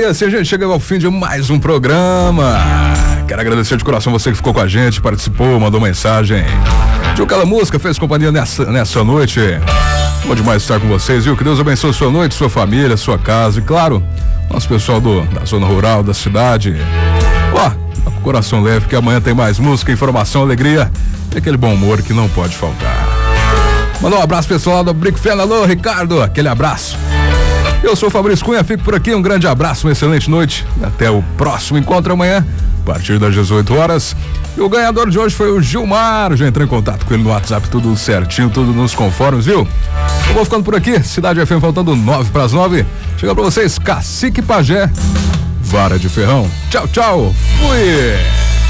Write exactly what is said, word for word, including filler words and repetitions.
E assim a gente chega ao fim de mais um programa. Quero agradecer de coração você que ficou com a gente, participou, mandou mensagem. Pediu aquela música, fez companhia nessa, nessa noite. Bom demais estar com vocês, viu? Que Deus abençoe sua noite, sua família, sua casa e, claro, nosso pessoal do, da zona rural, da cidade. Ó, com o coração leve, que amanhã tem mais música, informação, alegria e aquele bom humor que não pode faltar. Mandar um abraço pessoal do Brick Fan, alô, Ricardo, aquele abraço. Eu sou o Fabrício Cunha, fico por aqui, um grande abraço, uma excelente noite. Até o próximo encontro amanhã, a partir das dezoito horas. E o ganhador de hoje foi o Gilmar. Já entrei em contato com ele no WhatsApp, tudo certinho, tudo nos conformes, viu? Eu vou ficando por aqui, Cidade F M faltando nove para as nove. Chega pra vocês, Cacique Pajé, Vara de Ferrão. Tchau, tchau. Fui!